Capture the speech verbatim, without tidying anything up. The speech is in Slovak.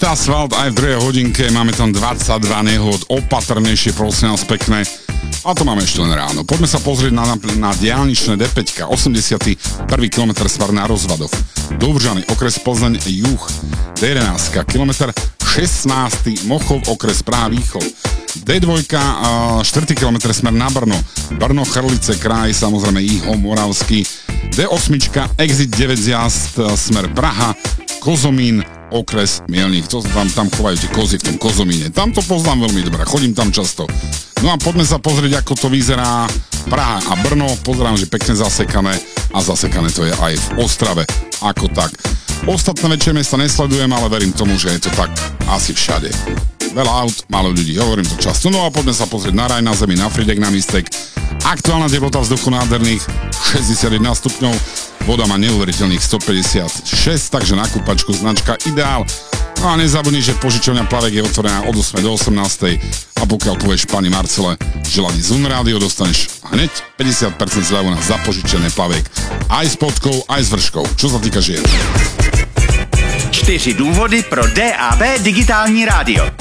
asfalt aj v druhej hodinke, máme tam dvadsaťdva nehod, opatrnejšie, prosím nás pekné. A to máme ešte len ráno. Poďme sa pozrieť na, na, na diaľničné dé päť, osemdesiaty prvý kilometr smer na Rozvadov. Dovržany, okres Plzeň, juh. dé jedenásť, kilometr šestnásty Mochov, okres Praha, východ. dé dva, štvrtý kilometr smer na Brno. Brno, Chrlice, kraj, samozrejme Jiho, Moravský. dé osem, exit deväť zjazd, smer Praha, Kozomín, okres Mielnik. To tam, tam chovajú tie kozy v tom Kozomíne. Tam to poznám veľmi dobre, chodím tam často. No a poďme sa pozrieť, ako to vyzerá Praha a Brno. Pozerám, že pekne zasekané a zasekané to je aj v Ostrave. Ako tak. Ostatné väčšie miesta nesledujem, ale verím tomu, že je to tak asi všade. Veľa aut, málo ľudí, hovorím to často. No a poďme sa pozrieť na raj, na zemi, na Fridek, na Mistek. Aktuálna teplota vzduchu nádherných šesťdesiatjeden stupňov, voda má neuveriteľných stopäťdesiatšesť, takže na kúpačku značka Ideál. No a nezabudni, že požičovňa Plavek je otvorená od ôsmej do osemnástej a pokiaľ povieš pani Marcele želanie z Unrádio, dostaneš hneď päťdesiat percent zľavu na zapožičené Plavek. Aj s podkou, aj s vrškou. Čo sa týka žien. Čtyři důvody pro dé á bé digitální rádio.